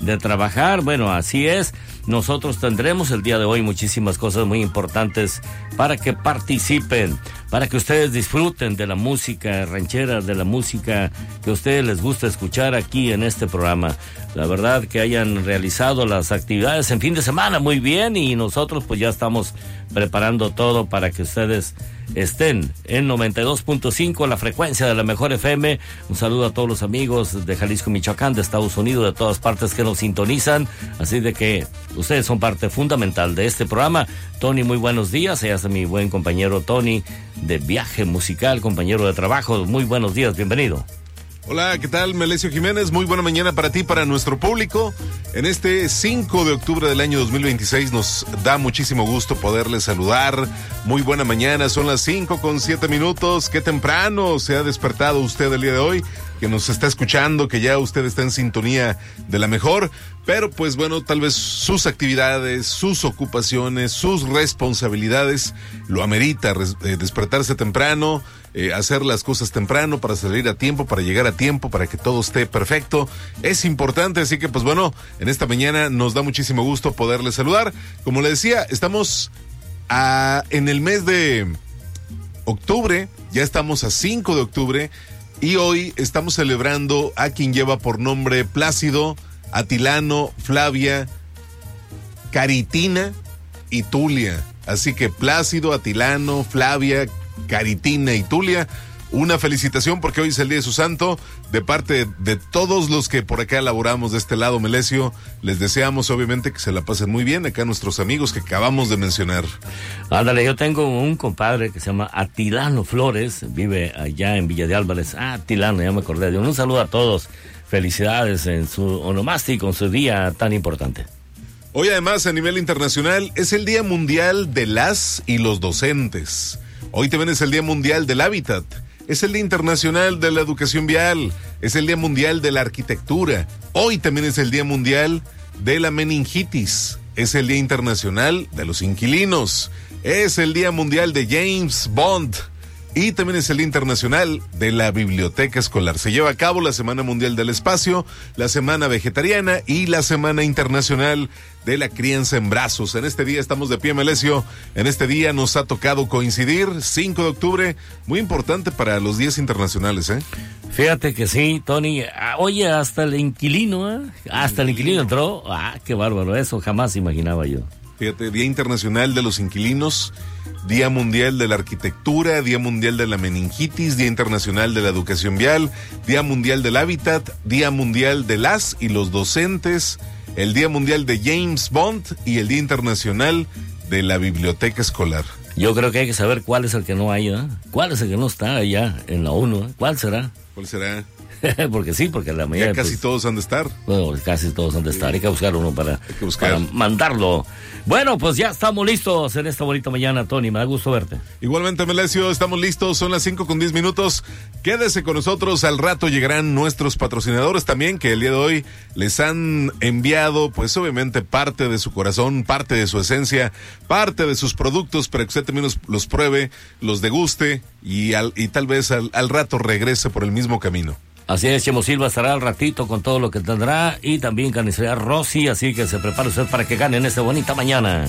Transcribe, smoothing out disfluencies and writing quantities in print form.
de trabajar. Bueno, así es. Nosotros tendremos el día de hoy muchísimas cosas muy importantes para que participen, para que ustedes disfruten de la música ranchera, de la música que a ustedes les gusta escuchar aquí en este programa. La verdad que hayan realizado las actividades en fin de semana muy bien, y nosotros pues ya estamos preparando todo para que ustedes estén en 92.5, la frecuencia de la mejor FM. Un saludo a todos los amigos de Jalisco, Michoacán, de Estados Unidos, de todas partes que nos sintonizan. Así de que ustedes son parte fundamental de este programa. Tony, muy buenos días. Allá está mi buen compañero Tony de Viaje Musical, compañero de trabajo. Muy buenos días, bienvenido. Hola, ¿qué tal? Melesio Jiménez, muy buena mañana para ti, para nuestro público. En este 5 de octubre del año 2026 nos da muchísimo gusto poderles saludar. Muy buena mañana, son las 5:07. Qué temprano se ha despertado usted el día de hoy, que nos está escuchando, que ya usted está en sintonía de la mejor. Pero pues bueno, tal vez sus actividades, sus ocupaciones, sus responsabilidades lo amerita, despertarse temprano, hacer las cosas temprano para salir a tiempo, para llegar a tiempo, para que todo esté perfecto. Es importante, así que pues bueno, en esta mañana nos da muchísimo gusto poderles saludar. Como le decía, estamos en el mes de octubre, ya estamos a 5 de octubre, y hoy estamos celebrando a quien lleva por nombre Plácido, Atilano, Flavia, Caritina y Tulia. Así que Plácido, Atilano, Flavia, Caritina y Tulia, una felicitación porque hoy es el día de su santo. De parte de todos los que por acá elaboramos de este lado, Melesio, les deseamos obviamente que se la pasen muy bien acá nuestros amigos que acabamos de mencionar. Ándale, yo tengo un compadre que se llama Atilano Flores, vive allá en Villa de Álvarez. Atilano, ya me acordé de un saludo a todos. Felicidades en su onomástico, en su día tan importante. Hoy además a nivel internacional es el Día Mundial de las y los Docentes. Hoy también es el Día Mundial del Hábitat. Es el Día Internacional de la Educación Vial. Es el Día Mundial de la Arquitectura. Hoy también es el Día Mundial de la Meningitis. Es el Día Internacional de los Inquilinos. Es el Día Mundial de James Bond. Y también es el Día Internacional de la Biblioteca Escolar. Se lleva a cabo la Semana Mundial del Espacio, la Semana Vegetariana y la Semana Internacional de la Crianza en Brazos. En este día estamos de pie, Melesio. En este día nos ha tocado coincidir, 5 de octubre, muy importante para los días internacionales, ¿eh? Fíjate que sí, Tony. Oye, hasta el inquilino, hasta el inquilino entró. Qué bárbaro, eso jamás imaginaba yo. Fíjate, Día Internacional de los Inquilinos, Día Mundial de la Arquitectura, Día Mundial de la Meningitis, Día Internacional de la Educación Vial, Día Mundial del Hábitat, Día Mundial de las y los Docentes, el Día Mundial de James Bond y el Día Internacional de la Biblioteca Escolar. Yo creo que hay que saber cuál es el que no hay, ¿eh? ¿Cuál es el que no está allá en la ONU? ¿Cuál será? ¿Cuál será? Porque sí, porque la mayoría... Ya casi todos han de estar. Bueno, casi todos han de estar. Hay que buscar uno para mandarlo. Bueno, pues ya estamos listos en esta bonita mañana, Tony. Me da gusto verte. Igualmente, Melesio, estamos listos. Son las 5:10. Quédese con nosotros. Al rato llegarán nuestros patrocinadores también, que el día de hoy les han enviado, pues obviamente, parte de su corazón, parte de su esencia, parte de sus productos, para que usted también los pruebe, los deguste y tal vez al rato regrese por el mismo camino. Así es, Chemo Silva estará al ratito con todo lo que tendrá, y también Carnicería Rossi, así que se prepare usted para que gane en esta bonita mañana.